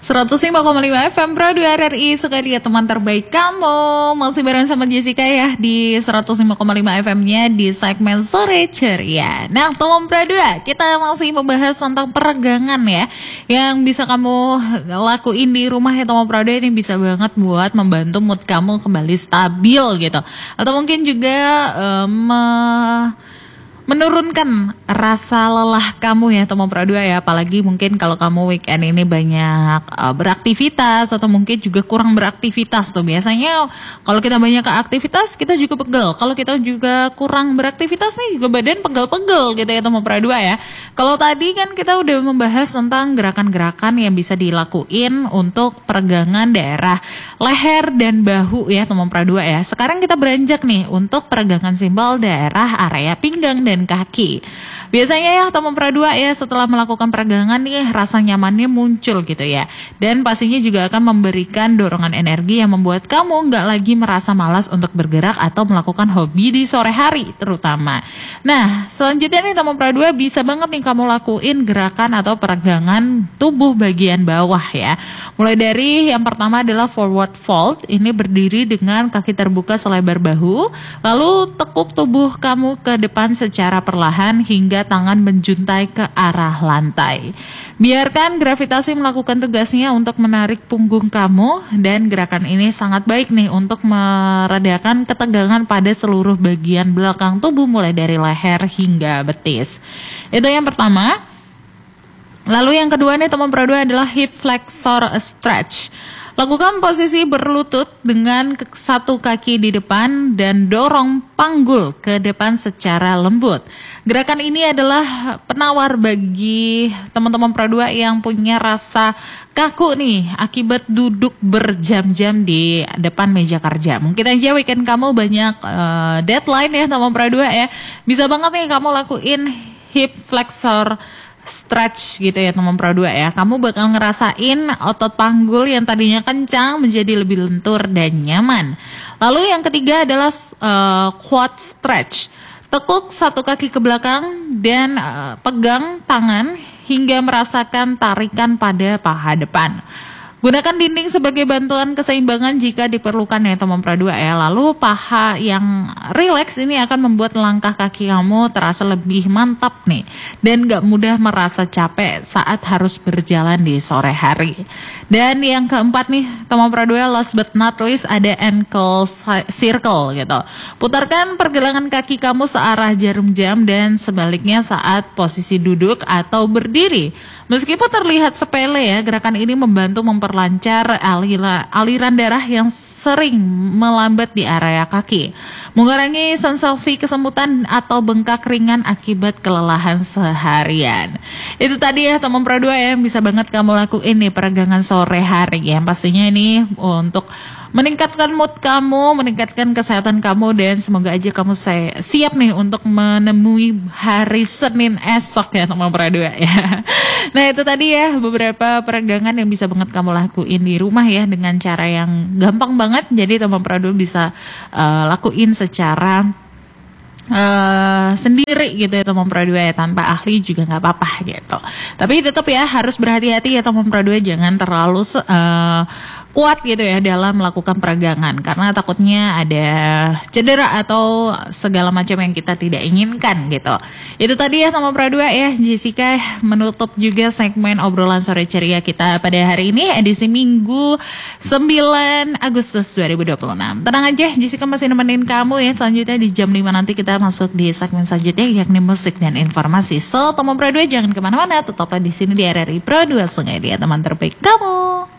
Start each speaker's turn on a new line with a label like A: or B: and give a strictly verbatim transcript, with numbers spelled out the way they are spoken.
A: seratus lima koma lima F M Pro dua R R I, suka dia teman terbaik kamu. Masih bareng sama Jessica ya di seratus lima koma lima F M-nya di segmen Sore Ceria. Nah, teman Pro dua, kita masih membahas tentang peregangan ya, yang bisa kamu lakuin di rumah ya teman Pro dua. Ini bisa banget buat membantu mood kamu kembali stabil gitu. Atau mungkin juga um, menurunkan rasa lelah kamu ya teman Pro dua ya. Apalagi mungkin kalau kamu weekend ini banyak uh, beraktivitas atau mungkin juga kurang beraktivitas tuh. Biasanya kalau kita banyak ke aktivitas kita juga pegel. Kalau kita juga kurang beraktivitas nih juga badan pegel-pegel gitu ya teman Pro dua ya. Kalau tadi kan kita udah membahas tentang gerakan-gerakan yang bisa dilakuin untuk peregangan daerah leher dan bahu ya teman Pro dua ya. Sekarang kita beranjak nih untuk peregangan simpel daerah area pinggang dan kaki. Biasanya ya teman Pro dua ya, setelah melakukan peregangan nih rasa nyamannya muncul gitu ya. Dan pastinya juga akan memberikan dorongan energi yang membuat kamu nggak lagi merasa malas untuk bergerak atau melakukan hobi di sore hari terutama. Nah, selanjutnya nih teman Pro dua bisa banget nih kamu lakuin gerakan atau peregangan tubuh bagian bawah ya. Mulai dari yang pertama adalah forward fold. Ini berdiri dengan kaki terbuka selebar bahu, lalu tekuk tubuh kamu ke depan secara perlahan hingga tangan menjuntai ke arah lantai. Biarkan gravitasi melakukan tugasnya untuk menarik punggung kamu, dan gerakan ini sangat baik nih untuk meredakan ketegangan pada seluruh bagian belakang tubuh mulai dari leher hingga betis. Itu yang pertama. Lalu yang kedua nih teman Pro dua adalah hip flexor stretch. Lakukan posisi berlutut dengan satu kaki di depan dan dorong panggul ke depan secara lembut. Gerakan ini adalah penawar bagi teman-teman Pro dua yang punya rasa kaku nih akibat duduk berjam-jam di depan meja kerja. Mungkin aja weekend kamu banyak uh, deadline ya teman Pro dua ya. Bisa banget nih kamu lakuin hip flexor stretch gitu ya teman Pro dua ya. Kamu bakal ngerasain otot panggul yang tadinya kencang menjadi lebih lentur dan nyaman. Lalu yang ketiga adalah uh, quad stretch. Tekuk satu kaki ke belakang dan uh, pegang tangan hingga merasakan tarikan pada paha depan. Gunakan dinding sebagai bantuan keseimbangan jika diperlukan ya teman Pro dua ya. Lalu paha yang rileks ini akan membuat langkah kaki kamu terasa lebih mantap nih, dan gak mudah merasa capek saat harus berjalan di sore hari. Dan yang keempat nih teman Pro dua, last but not least, ada ankle circle gitu. Putarkan pergelangan kaki kamu searah jarum jam dan sebaliknya saat posisi duduk atau berdiri. Meskipun terlihat sepele ya, gerakan ini membantu memperlancar alira, aliran darah yang sering melambat di area kaki, mengurangi sensasi kesemutan atau bengkak ringan akibat kelelahan seharian. Itu tadi ya teman Pro dua yang bisa banget kamu lakuin nih peregangan sore hari ya. Pastinya ini untuk meningkatkan mood kamu, meningkatkan kesehatan kamu, dan semoga aja kamu siap nih untuk menemui hari Senin esok ya teman Pro dua ya. Nah itu tadi ya beberapa peregangan yang bisa banget kamu lakuin di rumah ya dengan cara yang gampang banget. Jadi teman Pro dua bisa uh, lakuin secara Uh, sendiri gitu ya teman Pro dua ya, tanpa ahli juga nggak apa-apa gitu. Tapi tetap ya harus berhati-hati ya teman Pro dua, jangan terlalu uh, kuat gitu ya dalam melakukan peregangan, karena takutnya ada cedera atau segala macam yang kita tidak inginkan gitu. Itu tadi ya teman Pro dua ya, Jessica menutup juga segmen obrolan sore ceria kita pada hari ini, edisi Minggu sembilan Agustus dua ribu dua puluh enam. Tenang aja, Jessica masih nemenin kamu ya. Selanjutnya di jam lima nanti kita masuk di segmen selanjutnya, yakni musik dan informasi. So teman Pro dua jangan kemana-mana, tetaplah di sini di R R I Pro dua, sungai dia teman terbaik kamu.